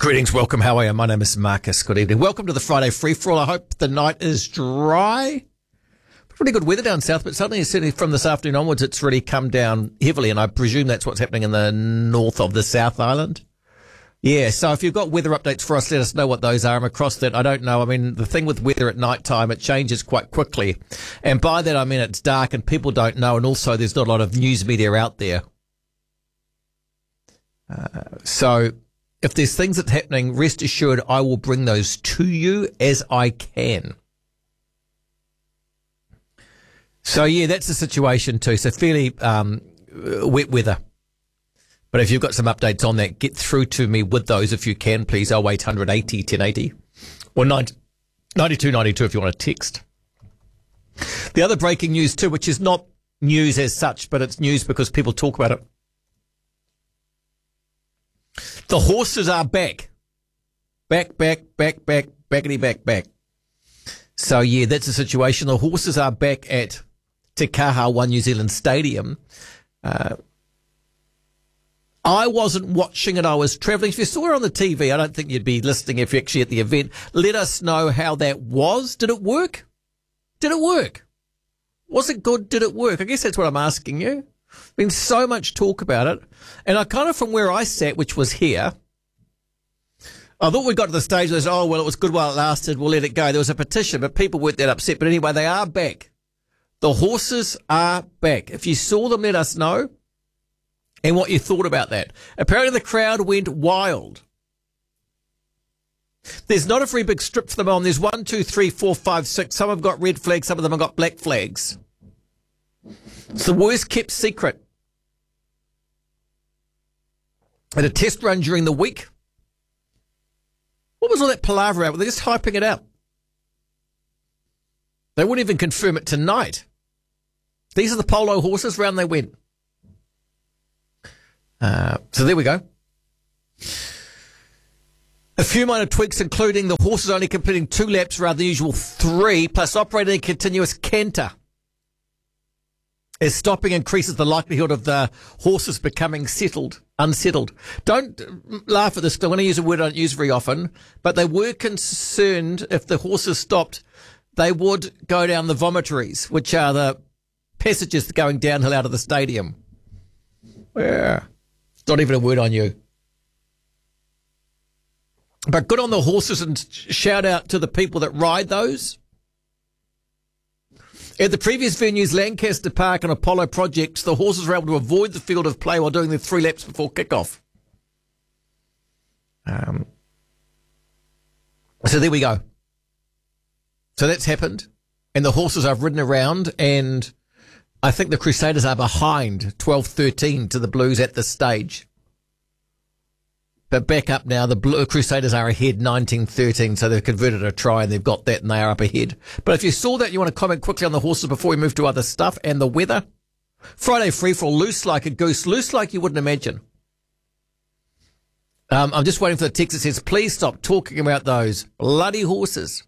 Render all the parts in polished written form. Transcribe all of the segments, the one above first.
Greetings, welcome, how are you? My name is Marcus. Good evening. Welcome to the Friday Free-For-All. I hope the night is dry. Pretty good weather down south, but suddenly, certainly from this afternoon onwards, it's really come down heavily, and I presume that's what's happening in the north of the South Island. Yeah, so if you've got weather updates for us, let us know what those are. I'm across that. I don't know. I mean, the thing with weather at night time, it changes quite quickly. And by that, I mean it's dark and people don't know, and also there's not a lot of news media out there. So if there's things that's happening, rest assured I will bring those to you as I can. So, yeah, that's the situation too. So fairly wet weather. But if you've got some updates on that, get through to me with those if you can, please. 0800 80 1080 or 9292 if you want to text. The other breaking news too, which is not news as such, but it's news because people talk about it. The horses are back. Backity back. So, yeah, that's the situation. The horses are back at Te Kaha One New Zealand Stadium. I wasn't watching it. I was travelling. If you saw it on the TV, I don't think you'd be listening if you're actually at the event. Let us know how that was. Did it work? Was it good? Did it work? I guess that's what I'm asking you. Been so much talk about it. And I kind of, from where I sat, which was here, I thought we got to the stage where it was good while it lasted, we'll let it go. There was a petition, but people weren't that upset. But anyway, they are back. The horses are back. If you saw them, let us know and what you thought about that. Apparently the crowd went wild. There's not a very big strip for them on. There's 1, 2, 3, 4, 5, 6. Some have got red flags, some of them have got black flags. It's the worst kept secret. At a test run during the week, what was all that palaver about? They're just hyping it out. They wouldn't even confirm it tonight. These are the polo horses, round they went. So there we go. A few minor tweaks, including the horses only completing 2 laps rather than the usual 3, plus operating a continuous canter. As stopping increases the likelihood of the horses becoming unsettled. Don't laugh at this. I'm going to use a word I don't use very often, but they were concerned if the horses stopped, they would go down the vomitories, which are the passages going downhill out of the stadium. Yeah. It's not even a word on you. But good on the horses and shout out to the people that ride those. At the previous venues, Lancaster Park and Apollo projects, the horses were able to avoid the field of play while doing their 3 laps before kickoff. So there we go. So that's happened. And the horses I've ridden around, and I think the Crusaders are behind 12-13 to the Blues at this stage. But back up now, the Crusaders are ahead 19-13, so they've converted a try and they've got that and they are up ahead. But if you saw that, you want to comment quickly on the horses before we move to other stuff and the weather. Friday free-for-all, loose like a goose, loose like you wouldn't imagine. I'm just waiting for the text that says, please stop talking about those bloody horses.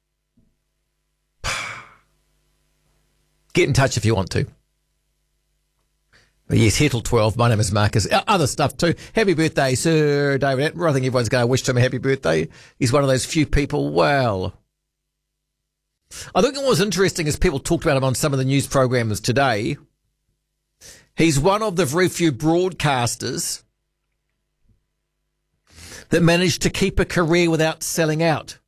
Get in touch if you want to. Yes, Hettle 12. My name is Marcus. Other stuff too. Happy birthday, Sir David Attenborough. I think everyone's going to wish him a happy birthday. He's one of those few people. Well, I think what was interesting is people talked about him on some of the news programs today. He's one of the very few broadcasters that managed to keep a career without selling out.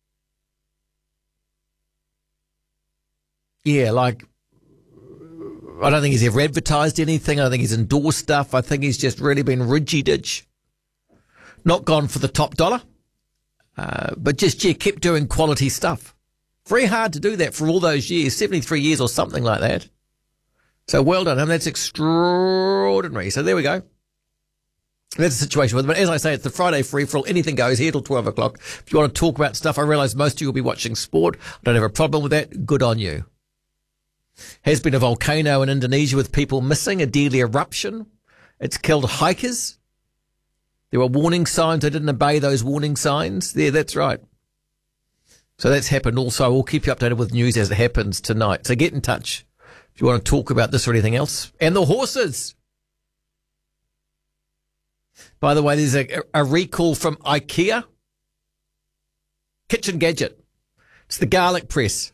Yeah, like, I don't think he's ever advertised anything. I don't think he's endorsed stuff. I think he's just really been ridgy-ditch. Not gone for the top dollar, but just, kept doing quality stuff. Very hard to do that for all those years, 73 years or something like that. So well done him. That's extraordinary. So there we go. That's the situation with him. But as I say, it's the Friday free-for-all. Anything goes here till 12 o'clock. If you want to talk about stuff, I realise most of you will be watching sport. I don't have a problem with that. Good on you. Has been a volcano in Indonesia with people missing, a deadly eruption. It's killed hikers. There were warning signs. They didn't obey those warning signs. There, that's right. So that's happened also. We'll keep you updated with news as it happens tonight. So get in touch if you want to talk about this or anything else. And the horses. By the way, there's a recall from IKEA. Kitchen gadget. It's the garlic press.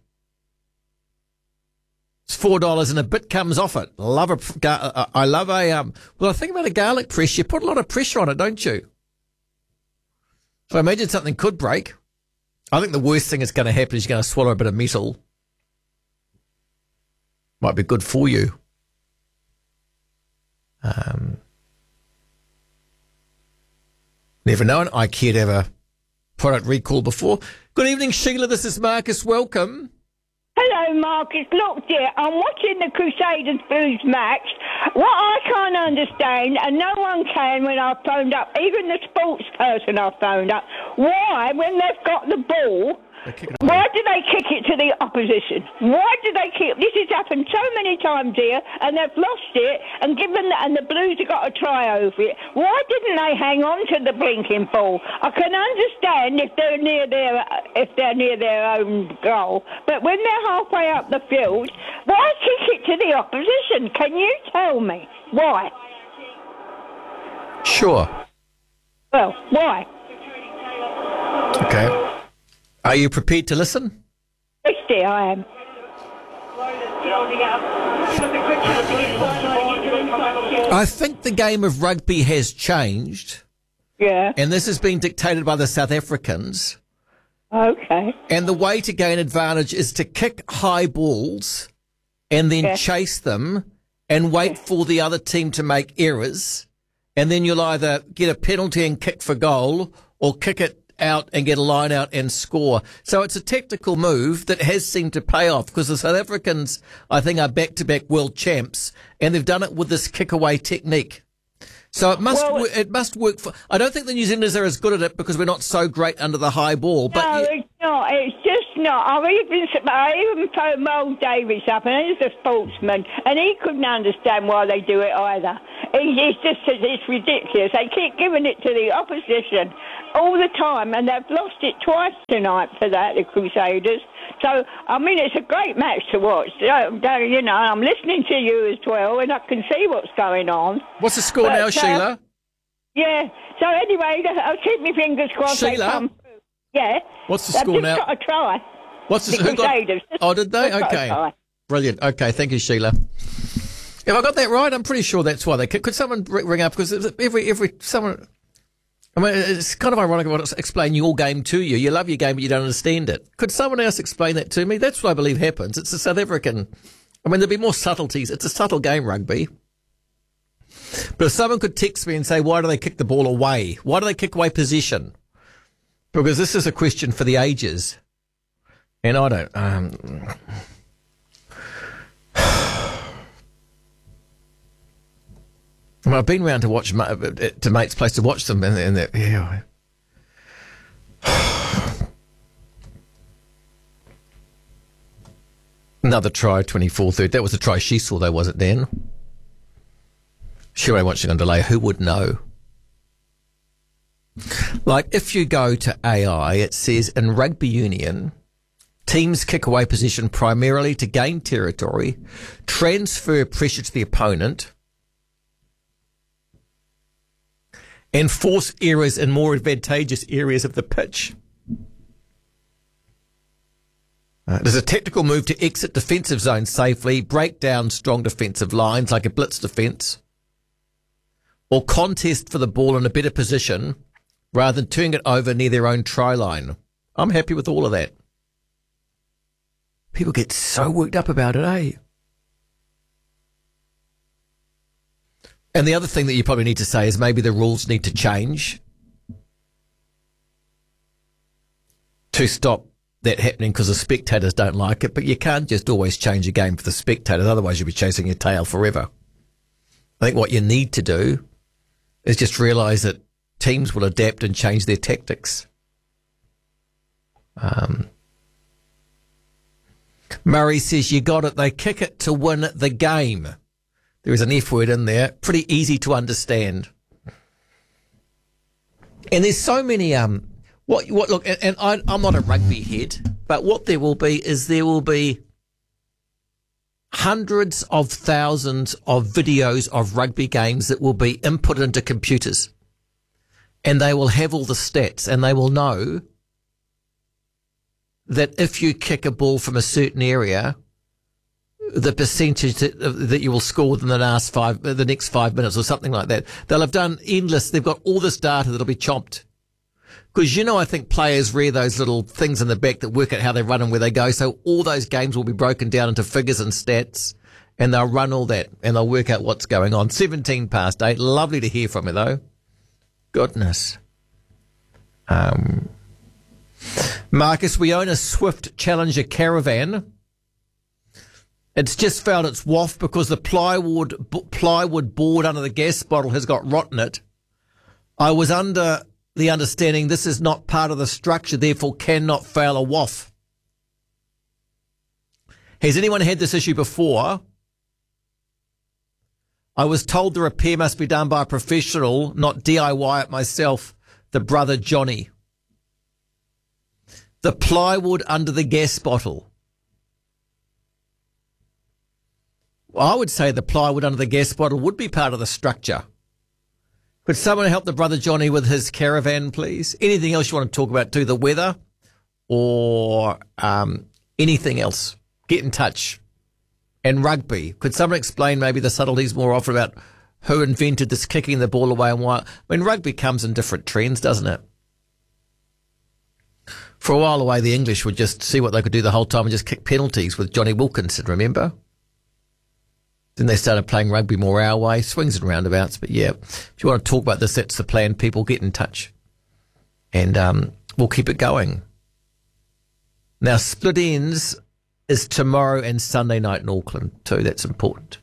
It's $4 and a bit comes off it. I love well, I think about a garlic press. You put a lot of pressure on it, don't you? So I imagine something could break. I think the worst thing that's going to happen is you're going to swallow a bit of metal. Might be good for you. Never known IKEA to have a product recall before. Good evening, Sheila. This is Marcus. Welcome. Hello, Marcus. Look, dear, I'm watching the Crusaders Blues match. What I can't understand, and no one can when I phoned up, even the sports person I phoned up, why, when they've got the ball, why do they kick it to the opposition? Why do they kick? This has happened so many times here, and they've lost it, and and the Blues have got to try over it. Why didn't they hang on to the blinking ball? I can understand if they're near their own goal, but when they're halfway up the field, why kick it to the opposition? Can you tell me why? Sure. Well, why? Okay. Are you prepared to listen? Yes, dear, I am. I think the game of rugby has changed. Yeah. And this has been dictated by the South Africans. Okay. And the way to gain advantage is to kick high balls and then chase them and wait for the other team to make errors. And then you'll either get a penalty and kick for goal or kick it out and get a line out and score. So it's a tactical move that has seemed to pay off because the South Africans, I think, are back-to-back world champs, and they've done it with this kick-away technique. So it must work for. I don't think the New Zealanders are as good at it because we're not so great under the high ball. But no, it's not. It's just not. I even phoned Mo Davis up, and he's a sportsman, and he couldn't understand why they do it either. It's ridiculous. They keep giving it to the opposition all the time, and they've lost it twice tonight for that, the Crusaders. So, I mean, it's a great match to watch. You know, I'm listening to you as well, and I can see what's going on. What's the score now, Sheila? Yeah. So anyway, I'll keep my fingers crossed. Sheila? They come through. Yeah. What's the score now? I've just got to try. What's the Crusaders? Oh, did they? Okay. Brilliant. Okay, thank you, Sheila. If I got that right, I'm pretty sure that's why they kick. Could someone ring up? Because someone. I mean, it's kind of ironic about explaining your game to you. You love your game, but you don't understand it. Could someone else explain that to me? That's what I believe happens. It's a South African. I mean, there'll be more subtleties. It's a subtle game, rugby. But if someone could text me and say, why do they kick the ball away? Why do they kick away possession? Because this is a question for the ages. And I don't. Well, I've been round to watch to Mate's place to watch them, and yeah. Another try, 24-30. That was a try she saw, though, was it, Dan? Sure, watching on delay. Who would know? Like, if you go to AI, it says in rugby union, teams kick away possession primarily to gain territory, transfer pressure to the opponent, and force errors in more advantageous areas of the pitch. There's a tactical move to exit defensive zones safely, break down strong defensive lines like a blitz defence, or contest for the ball in a better position rather than turning it over near their own try line. I'm happy with all of that. People get so worked up about it, eh? And the other thing that you probably need to say is maybe the rules need to change to stop that happening because the spectators don't like it. But you can't just always change a game for the spectators. Otherwise, you'll be chasing your tail forever. I think what you need to do is just realise that teams will adapt and change their tactics. Murray says, you got it. They kick it to win the game. There is an F word in there. Pretty easy to understand. And there's so many, look, and I'm not a rugby head, but what there will be is there will be hundreds of thousands of videos of rugby games that will be input into computers. and they will have all the stats, and they will know that if you kick a ball from a certain area, the percentage that you will score within the next 5 minutes or something like that. They'll have done endless. They've got all this data that'll be chomped. Because, I think players read those little things in the back that work out how they run and where they go. So all those games will be broken down into figures and stats, and they'll run all that and they'll work out what's going on. 8:17. Lovely to hear from you, though. Goodness. Marcus, we own a Swift Challenger Caravan. It's just found its waft because the plywood board under the gas bottle has got rot in it. I was under the understanding this is not part of the structure, therefore cannot fail a waft. Has anyone had this issue before? I was told the repair must be done by a professional, not DIY it myself. The brother Johnny. The plywood under the gas bottle. I would say the plywood under the gas bottle would be part of the structure. Could someone help the brother Johnny with his caravan, please? Anything else you want to talk about too? The weather or anything else? Get in touch. And rugby. Could someone explain maybe the subtleties more often about who invented this kicking the ball away and why? I mean, rugby comes in different trends, doesn't it? For a while away, the English would just see what they could do the whole time and just kick penalties with Johnny Wilkinson, remember? Then they started playing rugby more our way, swings and roundabouts. But yeah, if you want to talk about this, that's the plan. People, get in touch. And we'll keep it going. Now, Split Ends is tomorrow and Sunday night in Auckland too. That's important.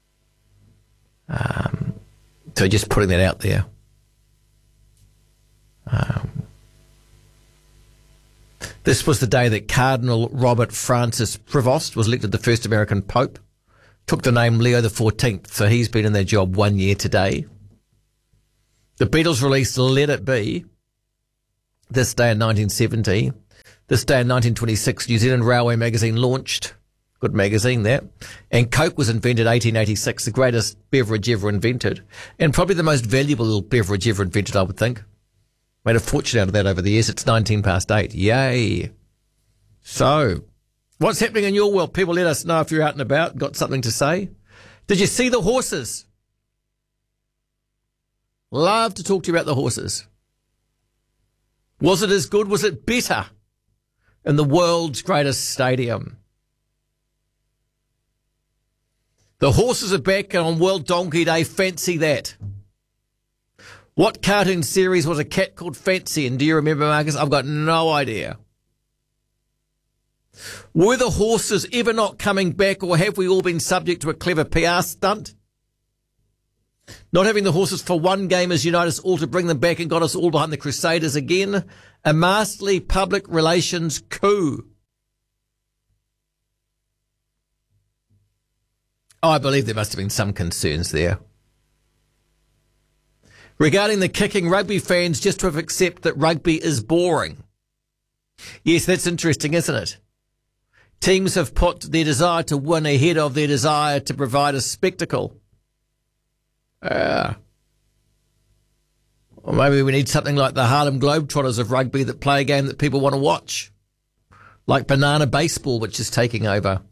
So just putting that out there. This was the day that Cardinal Robert Francis Prevost was elected the first American Pope. Took the name Leo XIV, so he's been in their job 1 year today. The Beatles released Let It Be this day in 1970. This day in 1926, New Zealand Railway magazine launched. Good magazine, that. And Coke was invented 1886, the greatest beverage ever invented. And probably the most valuable beverage ever invented, I would think. Made a fortune out of that over the years. It's 8:19. Yay. So, what's happening in your world? People, let us know if you're out and about, got something to say. Did you see the horses? Love to talk to you about the horses. Was it as good? Was it better in the world's greatest stadium? The horses are back on World Donkey Day. Fancy that. What cartoon series was a cat called Fancy? And do you remember, Marcus? I've got no idea. Were the horses ever not coming back, or have we all been subject to a clever PR stunt? Not having the horses for one game has united us all to bring them back and got us all behind the Crusaders again. A masterly public relations coup. I believe there must have been some concerns there. Regarding the kicking, rugby fans just to have accepted that rugby is boring. Yes, that's interesting, isn't it? Teams have put their desire to win ahead of their desire to provide a spectacle. Or maybe we need something like the Harlem Globetrotters of rugby that play a game that people want to watch. Like banana baseball, which is taking over.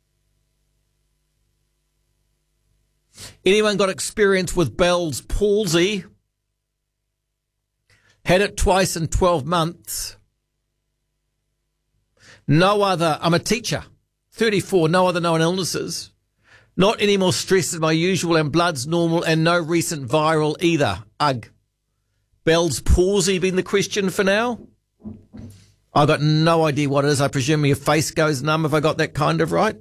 Anyone got experience with Bell's palsy? Had it twice in 12 months. No other, I'm a teacher, 34, no other known illnesses. Not any more stress than my usual, and blood's normal, and no recent viral either. Ugh. Bell's palsy been the question for now? I've got no idea what it is. I presume your face goes numb if I got that kind of right.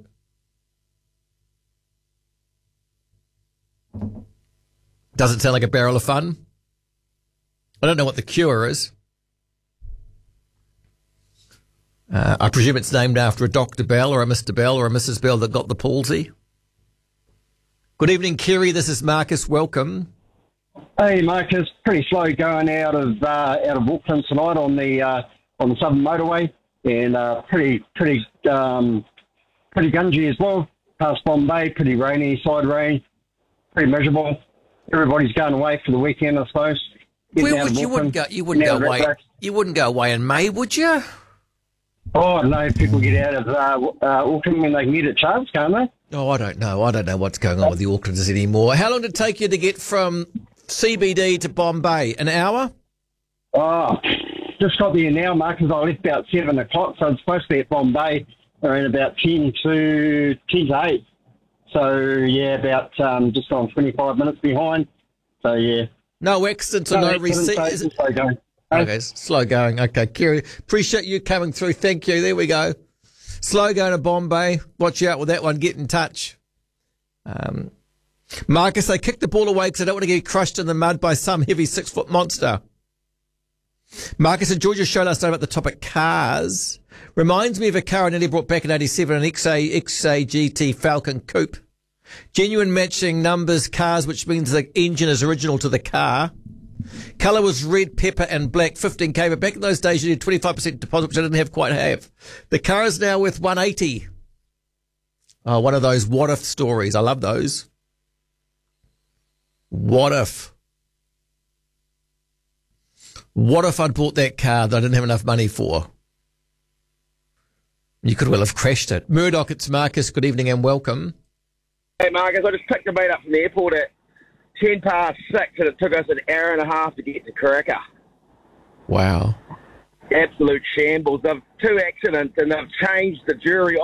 Doesn't sound like a barrel of fun. I don't know what the cure is. I presume it's named after a Dr. Bell or a Mr. Bell or a Mrs. Bell that got the palsy. Good evening, Kerry. This is Marcus. Welcome. Hey, Marcus. Pretty slow going out of Auckland tonight on the Southern Motorway, and pretty gungy as well. Past Bombay, pretty rainy, side rain, pretty miserable. Everybody's going away for the weekend, I suppose. getting out of You wouldn't Auckland, go. You wouldn't getting go out of away. Redbacks. You wouldn't go away in May, would you? Oh, no, people get out of Auckland when they can get a chance, can't they? Oh, I don't know. I don't know what's going on with the Aucklanders anymore. How long did it take you to get from CBD to Bombay? An hour? Oh, just got there now, Marcus. I left about 7 o'clock, so I'm supposed to be at Bombay around about 10 to 8. So, yeah, about just on 25 minutes behind. So, yeah. No accidents or no receipt. Slow going. Okay, slow going. Okay, Kerry, appreciate you coming through. Thank you. There we go. Slow going to Bombay. Watch out with that one. Get in touch. Marcus, they kicked the ball away because they don't want to get crushed in the mud by some heavy 6-foot monster. Marcus and Georgia show last night about the topic cars. Reminds me of a car I nearly brought back in 87, an XA GT Falcon Coupe. Genuine matching numbers cars, which means the engine is original to the car. Colour was red, pepper and black, 15k, but back in those days you did 25% deposit, which I didn't quite have. The car is now worth 180. Oh, one of those what if stories. I love those. What if? What if I'd bought that car that I didn't have enough money for? You could well have crashed it. Murdoch, it's Marcus. Good evening and welcome. Hey, Marcus, I just picked a mate up from the airport at 6 and it took us an hour and a half to get to Karaka. Wow. Absolute shambles. They've 2 accidents and they've changed the jury